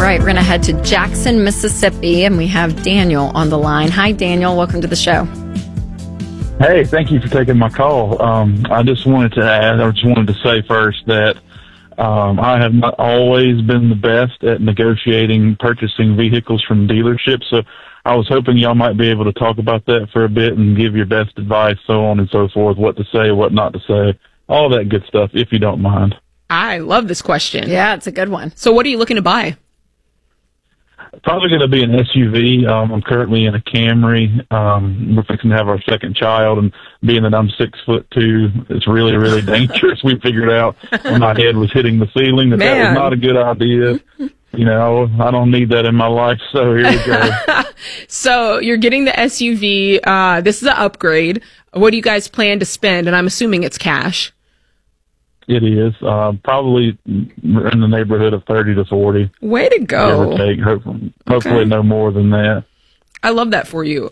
right, we're going to head to Jackson, Mississippi, and we have Daniel on the line. Hi, Daniel. Welcome to the show. Hey, thank you for taking my call. I just wanted to say first that I have not always been the best at negotiating purchasing vehicles from dealerships, so I was hoping y'all might be able to talk about that for a bit and give your best advice, so on and so forth, what to say, what not to say, all that good stuff, if you don't mind. I love this question. Yeah, it's a good one. So what are you looking to buy? Probably going to be an SUV. I'm currently in a Camry. We're fixing to have our second child, and being that I'm 6'2", it's really, really dangerous. We figured out when my head was hitting the ceiling that was not a good idea. You know, I don't need that in my life, so here we go. So you're getting the SUV. This is an upgrade. What do you guys plan to spend? And I'm assuming it's cash. It is probably in the neighborhood of 30 to 40. Way to go! Give or take. Hopefully no more than that. I love that for you.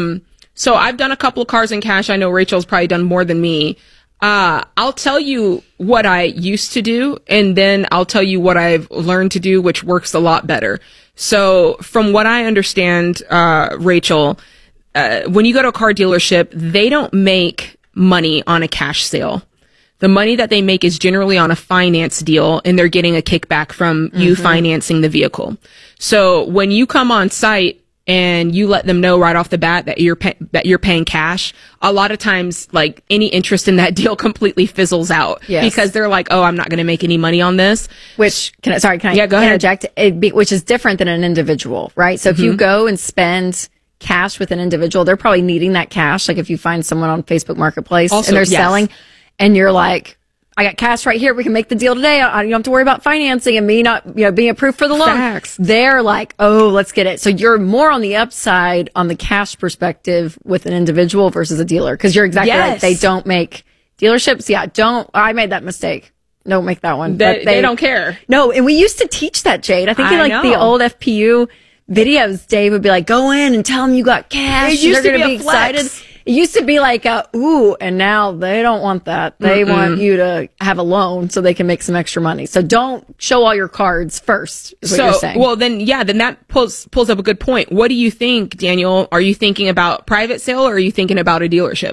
So I've done a couple of cars in cash. I know Rachel's probably done more than me. I'll tell you what I used to do, and then I'll tell you what I've learned to do, which works a lot better. So from what I understand, Rachel, when you go to a car dealership, they don't make money on a cash sale. The money that they make is generally on a finance deal, and they're getting a kickback from you financing the vehicle. So when you come on site and you let them know right off the bat that you're paying cash, a lot of times, like, any interest in that deal completely fizzles out. Yes. Because they're like, oh, I'm not going to make any money on this. Which, can I Yeah, go ahead. interject? Which is different than an individual, right? So if you go and spend cash with an individual, they're probably needing that cash. Like if you find someone on Facebook Marketplace Also, and they're yes. selling, and you're like, I got cash right here. We can make the deal today. You don't have to worry about financing and me not, being approved for the loan. Facts. They're like, oh, let's get it. So you're more on the upside on the cash perspective with an individual versus a dealer. Cause you're exactly right. Yes. They don't make dealerships. Yeah. I made that mistake. Don't make that one. They don't care. No. And we used to teach that, Jade. I think in like the old FPU videos, Dave would be like, go in and tell them you got cash. It used They're to going be to be a flex. excited. It used to be like, ooh, and now they don't want that. They want you to have a loan so they can make some extra money. So don't show all your cards first, is what you're saying. Well, then that pulls up a good point. What do you think, Daniel? Are you thinking about private sale or are you thinking about a dealership?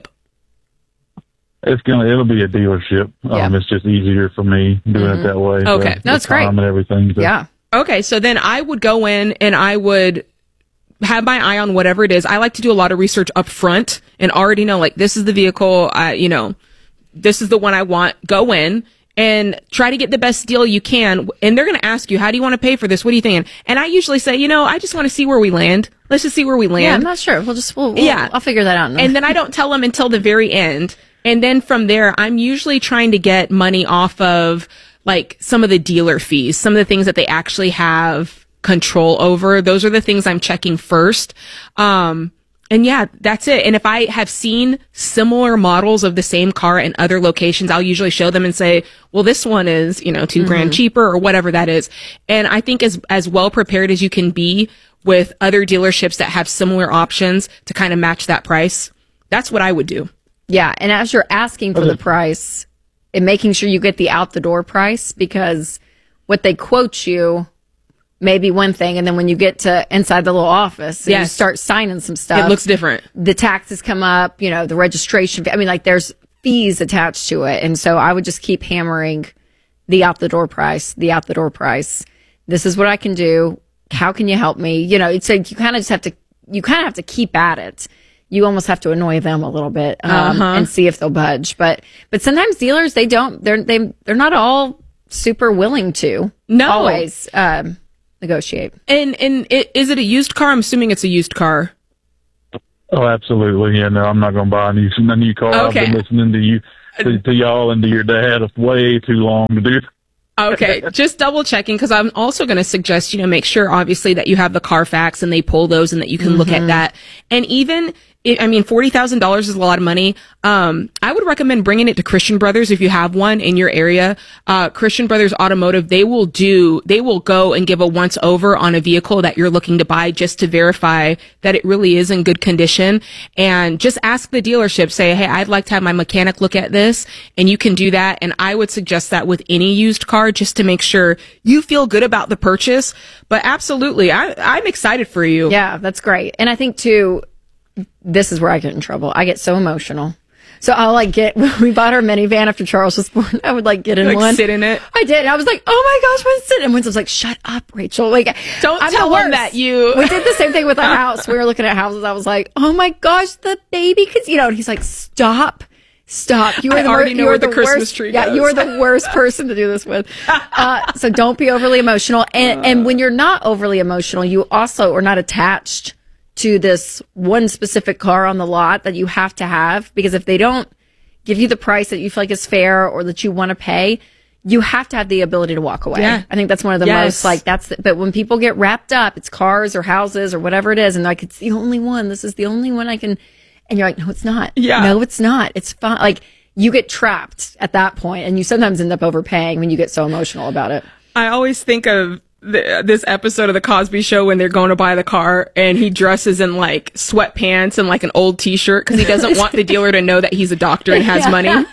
It'll be a dealership. Yeah. It's just easier for me doing it that way. Okay. No, it's great. And everything. So. Yeah. Okay, so then I would go in and I would have my eye on whatever it is. I like to do a lot of research up front and already know, like, this is the vehicle, this is the one I want. Go in and try to get the best deal you can. And they're going to ask you, how do you want to pay for this? What are you thinking? And I usually say, I just want to see where we land. Let's just see where we land. Yeah, I'm not sure. I'll figure that out. And then I don't tell them until the very end. And then from there, I'm usually trying to get money off of, like, some of the dealer fees, some of the things that they actually have control over. Those are the things I'm checking first. And yeah, that's it. And if I have seen similar models of the same car in other locations, I'll usually show them and say, well, this one is, $2,000 cheaper or whatever that is. And I think as well prepared as you can be with other dealerships that have similar options to kind of match that price, that's what I would do. Yeah. And as you're asking for the price and making sure you get the out the door price, because what they quote you maybe one thing, and then when you get to inside the little office and you start signing some stuff, it looks different. The taxes come up, the registration. There's fees attached to it. And so I would just keep hammering the out the door price. This is what I can do. How can you help me? It's like you kind of have to keep at it. You almost have to annoy them a little bit, and see if they'll budge. But sometimes dealers, they're not all super willing to always, negotiate. And is it a used car? I'm assuming it's a used car. Oh, absolutely. Yeah, no, I'm not going to buy a new car. Okay. I've been listening to you, to y'all and to your dad way too long to do. Okay, just double checking, because I'm also going to suggest, make sure obviously that you have the Carfax and they pull those and that you can look at that. And even $40,000 is a lot of money. I would recommend bringing it to Christian Brothers if you have one in your area. Christian Brothers Automotive, they will go and give a once over on a vehicle that you're looking to buy just to verify that it really is in good condition. And just ask the dealership, say, hey, I'd like to have my mechanic look at this. And you can do that. And I would suggest that with any used car just to make sure you feel good about the purchase. But absolutely, I'm excited for you. Yeah, that's great. And I think too, this is where I get in trouble. I get so emotional. So I'll when we bought our minivan after Charles was born, I would get in one. Sit in it. I did. I was like, oh my gosh, what's it? And Winston was like, shut up, Rachel. Don't tell him that you. We did the same thing with our house. We were looking at houses. I was like, oh my gosh, the baby. Cause and he's like, stop. You are the Christmas tree goes. Yeah, you are the worst person to do this with. So don't be overly emotional. And when you're not overly emotional, you also are not attached to this one specific car on the lot that you have to have, because if they don't give you the price that you feel like is fair or that you want to pay, you have to have the ability to walk away. Yeah. I think that's one of the most but when people get wrapped up, it's cars or houses or whatever it is, and it's the only one. This is the only one I can, and you're like, no, it's not. Yeah. No, it's not. It's fine. You get trapped at that point, and you sometimes end up overpaying when you get so emotional about it. I always think of this episode of The Cosby Show when they're going to buy the car and he dresses in sweatpants and an old t-shirt because he doesn't want the dealer to know that he's a doctor and has money. And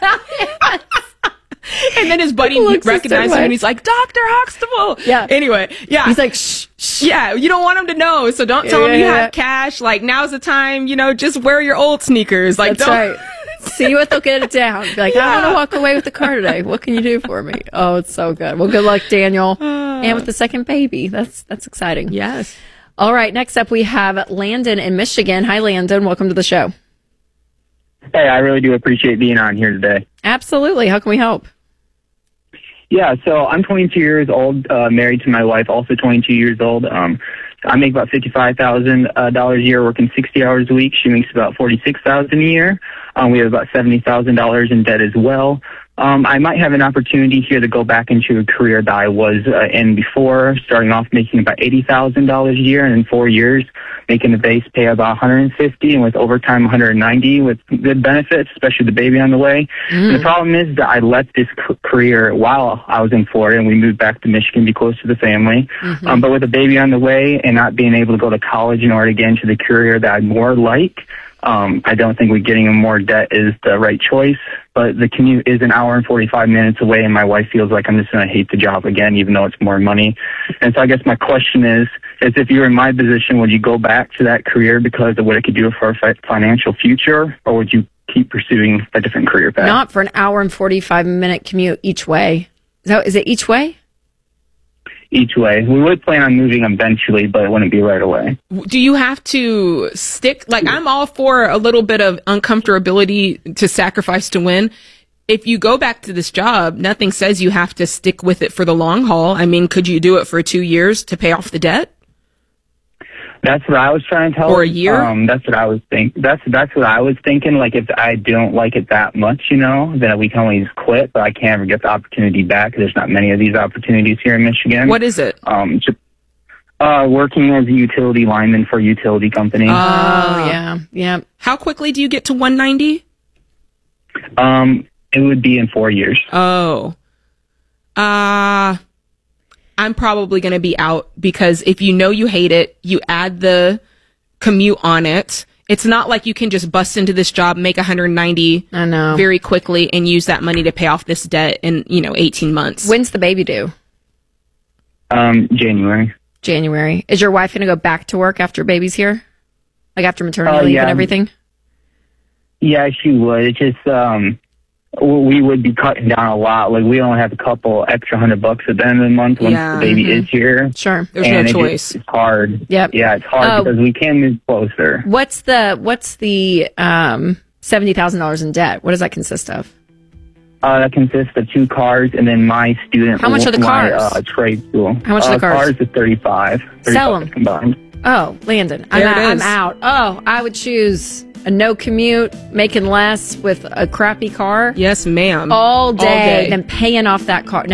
then his buddy recognizes him and he's like, Dr. Huxtable. Yeah. Anyway, yeah. He's like, shh. Yeah, you don't want him to know, so don't tell him you have cash. Now's the time, just wear your old sneakers. That's right. See what they'll get it down. Be like, I want to walk away with the car today. What can you do for me? Oh, it's so good. Well, good luck, Daniel. And with the second baby. That's exciting. Yes. All right. Next up, we have Landon in Michigan. Hi, Landon. Welcome to the show. Hey, I really do appreciate being on here today. Absolutely. How can we help? Yeah, so I'm 22 years old, married to my wife, also 22 years old. I make about $55,000 a year, working 60 hours a week. She makes about $46,000 a year. We have about $70,000 in debt as well. I might have an opportunity here to go back into a career that I was in before, starting off making about $80,000 a year, and in 4 years making a base pay about $150, and with overtime $190, with good benefits, especially the baby on the way. And the problem is that I left this career while I was in Florida, and we moved back to Michigan to be close to the family. But with a baby on the way and not being able to go to college in order to get into the career that I'd more like, I don't think getting in more debt is the right choice, but the commute is an hour and 45 minutes away, and my wife feels like I'm just going to hate the job again, even though it's more money. And so I guess my question is if you were in my position, would you go back to that career because of what it could do for our financial future, or would you keep pursuing a different career path? Not for an hour and 45-minute commute each way. Is it each way? Each way. We would plan on moving eventually, but it wouldn't be right away. Do you have to stick? I'm all for a little bit of uncomfortability to sacrifice to win. If you go back to this job, nothing says you have to stick with it for the long haul. I mean, could you do it for 2 years to pay off the debt? That's what I was trying to tell her. Or a year? That's what I was thinking. That's what I was thinking. If I don't like it that much, then we can always quit, but I can't ever get the opportunity back. There's not many of these opportunities here in Michigan. What is it? Working as a utility lineman for a utility company. Oh, yeah. How quickly do you get to 190? It would be in 4 years. Oh. I'm probably going to be out, because if you hate it, you add the commute on it. It's not like you can just bust into this job, make 190 very quickly, and use that money to pay off this debt in, 18 months. When's the baby due? January. Is your wife going to go back to work after baby's here? After maternity leave and everything? Yeah, she would. It's just, we would be cutting down a lot. We only have a couple extra $100 at the end of the month once the baby is here. Sure. There's no choice. It's hard. Yep. Yeah, it's hard because we can move closer. What's the $70,000 in debt? What does that consist of? That consists of 2 cars and then my student. How much are the cars? Trade school. How much are the cars? Cars is 35. Sell them combined. Oh, Landon, I'm out. Oh, I would choose a no commute, making less with a crappy car. Yes, ma'am. All day, then paying off that car.